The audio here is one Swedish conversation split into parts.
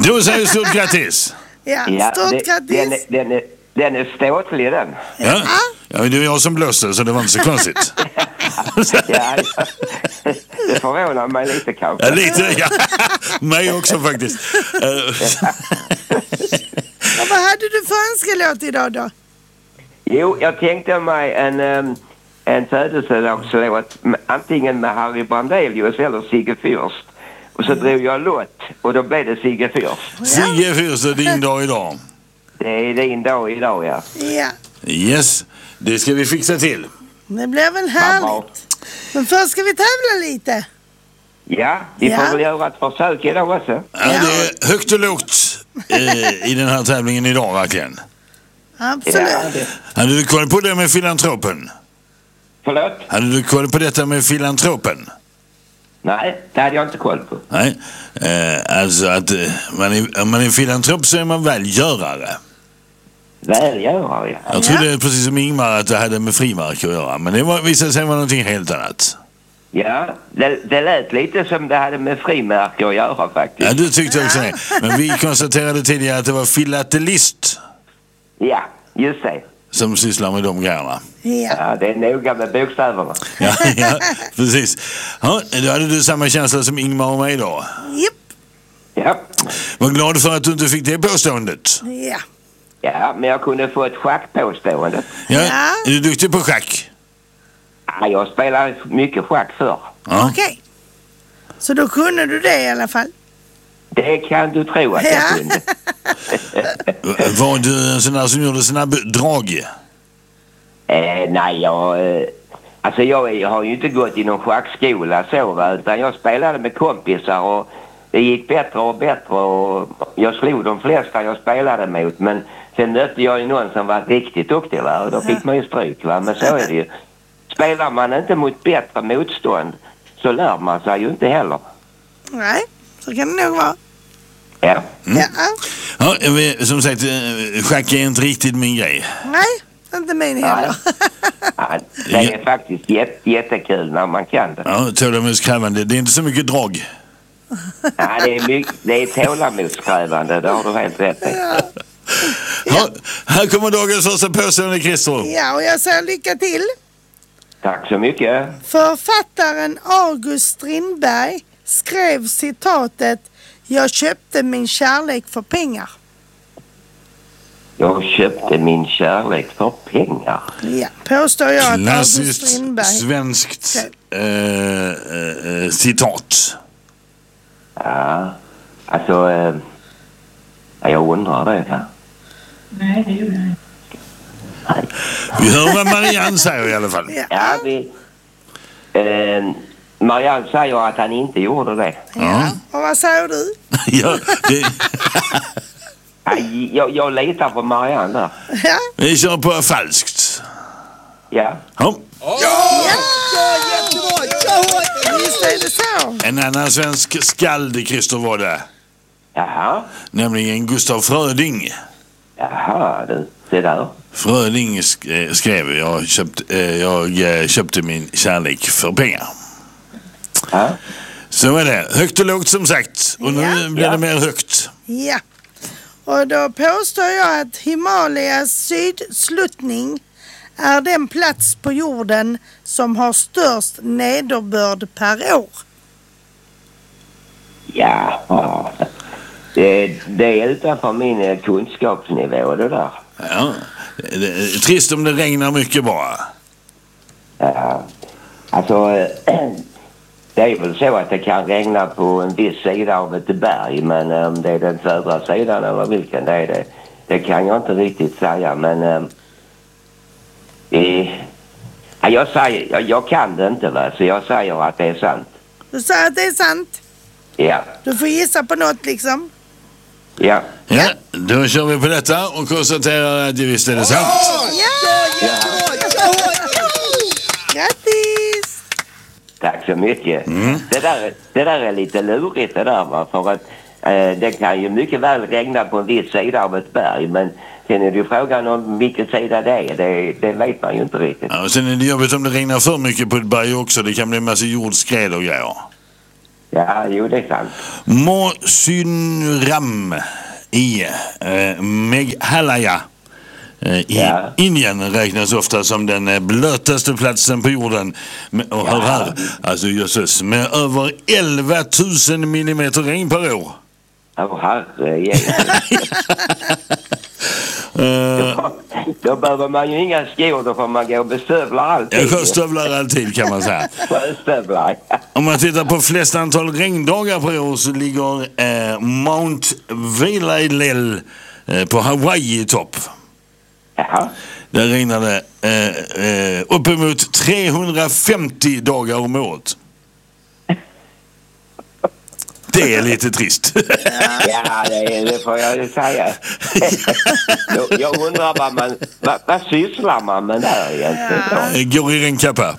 Då säger vi stort grattis. Ja, stort grattis. Den är ståtlig den. Ja, det är jag som blåser så det var inte så konstigt. Ja, det förvånar mig lite kanske. Ja, lite, ja. Mig också faktiskt. Vad hade du för önskelåt idag då? Jo, jag tänkte mig en födelsedagslåt antingen med Harry Brandelius eller Sigge Fürst. Och så drog jag lott och då blev det Sigge Fürst. Sigge Fürst är din dag idag. Det är din dag idag, ja. Ja. Yes, det ska vi fixa till. Det blir väl härligt. Men först ska vi tävla lite. Ja, vi får väl göra ett försök idag också. Ja, det är högt och lågt i den här tävlingen idag verkligen. Absolut. Ja, hade du koll på det med filantropen? Förlåt? Hade du koll på detta med filantropen? Nej, det hade jag inte koll på. Nej, alltså att om man är filantrop så är man välgörare. Välgörare, ja. Jag trodde precis som Ingmar att det hade med frimärk att göra. Men det visade sig vara någonting helt annat. Ja, det lät lite som det hade med frimärke att göra faktiskt. Ja, du tyckte också det. Men vi konstaterade tidigare att det var filatelist. Ja, just det. Som sysslar med de grejerna. Ja, det är noga med bokstäverna. Ja, precis. Ja, då hade du samma känsla som Ingmar och mig då. Ja. Var glad för att du inte fick det påståendet. Ja. Ja, men jag kunde få ett schackpåstående. Ja. Är du duktig på schack? Ja, jag spelar mycket schack förr. Ja. Okej. Så då kunde du det i alla fall? Det kan du tro att jag kunde. Var du en sån där som gjorde snabb drag? Nej, jag har ju inte gått i någon schackskola så, va, utan jag spelade med kompisar och det gick bättre och bättre och jag slog de flesta jag spelade mot, men sen mötte jag ju någon som var riktigt duktig, va, och då fick man ju stryk, va, men så är det ju. Spelar man inte mot bättre motstånd så lär man sig ju inte heller. Nej, så kan det nog vara. Ja. Ja, som sagt, schack är inte riktigt min grej. Nej, inte min heller. Ja, det är faktiskt jättekul när man kan det. Ja, tålamodskrävande. Det är inte så mycket drag. Ja, det är tålamodskrävande, det har du helt rätt i. Ja, här kommer dagens första påstående, Christer. Ja, och jag säger lycka till. Tack så mycket. Författaren August Strindberg skrev citatet "Jag köpte min kärlek för pengar". Jag köpte min kärlek för pengar. Ja, påstår jag att August klassiskt Strindberg... svenskt citat. Ja, alltså... jag undrar det. Ja. Nej, det gjorde jag inte. Vi hör vad Marianne säger i alla fall. Ja, Marianne säger att han inte gjorde det. Ja, och vad säger du? Ja, jag litar på Marianne där. Ja. Vi kör på falskt. Ja. Ja. Visst är det så. En annan svensk skald, Christer, var det. Jaha. Nämligen Gustaf Fröding. Jaha, du. Se där. Fröding skrev jag köpte min kärlek för pengar. Ja. Så är det. Högt och lågt som sagt. Och nu blir det mer högt. Ja. Och då påstår jag att Himalayas sydsluttning är den plats på jorden som har störst nederbörd per år. Ja. Det är utanför min kunskapsnivå det där. Ja. Det är trist om det regnar mycket bara. Ja. Alltså... Det är väl så att det kan regna på en viss sida av ett berg, men om det är den södra sidan eller vilken det är det kan jag inte riktigt säga, men jag kan det inte, va, så jag säger att det är sant. Du säger att det är sant? Ja. Du får gissa på något liksom. Ja. Ja, då kör vi på detta och konstaterar att visst är det sant. Grattis! Tack så mycket. Det där är lite lurigt det där, va, för att det kan ju mycket väl regna på en viss sida av ett berg, men sen är det ju frågan om vilken sida det är. Det vet man ju inte riktigt. Ja, och sen är det jobbigt om det regnar för mycket på ett berg också. Det kan bli en massa jordskred och grejer. Ja, jo, det är sant. Mawsynram i Meghalaya i Indien räknas ofta som den blötaste platsen på jorden. Och här, alltså jösses, med över 11 000 millimeter regn per år. Då behöver man ju inga skor, då får man gå och bestövlar alltid. Sjöstövlar alltid kan man säga. Sjöstövlar. Om man tittar på flest antal regndagar per år så ligger Mount Valleylel på Hawaii i topp. Jaha. Där regnade uppemot 350 dagar om året. Det är lite trist. Ja, det får jag ju säga. Jag undrar vad sysslar man med där egentligen? Går i regnkappa.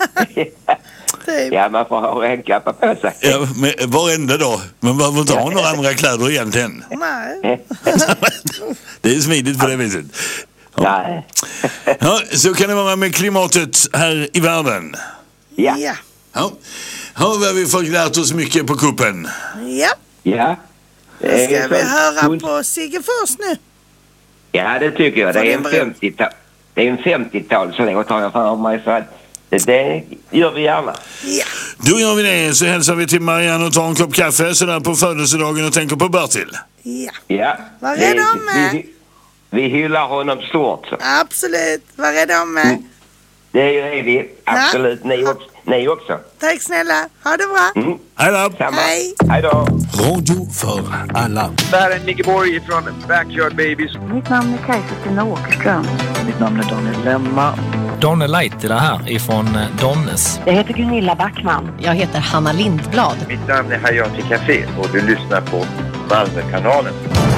Ja, man får ha regnkappa på sig. Ja, varenda dag. Man behöver inte ha några andra kläder egentligen. Nej. Det är smidigt på det viset. Nej. Ja, så kan det vara med klimatet här i världen. Ja. Ja. Har vi fått lärt oss mycket på kuppen? Ja. Ska vi höra på Sigge först nu? Ja, det tycker jag. Det är en 50-talslåt har jag för mig, så att det gör vi gärna. Ja. Då gör vi det, så hälsar vi till Marianne och tar en kopp kaffe så där på födelsedagen och tänker på Bertil. Ja. Var rädd om med. Vi hyllar honom stort. Så. Absolut, var rädd om med. Det är vi. Absolut, ni också. Tack snälla, ha det bra. Hej då. Hej. Hej då. Radio för alla. Det här är Nicke Borg från Backyard Babies. Mitt namn är Kajsa Åkerström. Mitt namn är Daniel Lemma. Donne Light är det här ifrån Donnes. Jag heter Gunilla Backman. Jag heter Hanna Lindblad. Mitt namn är Hayati Café och du lyssnar på Malmökanalen.